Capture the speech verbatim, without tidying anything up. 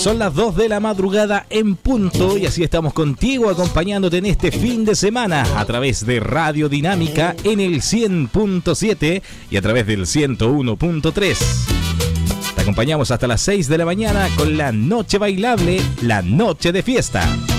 Son las dos de la madrugada en punto y así estamos contigo acompañándote en este fin de semana a través de Radio Dinámica en el cien punto siete y a través del ciento uno punto tres. Te acompañamos hasta las seis de la mañana con la noche bailable, la noche de fiesta.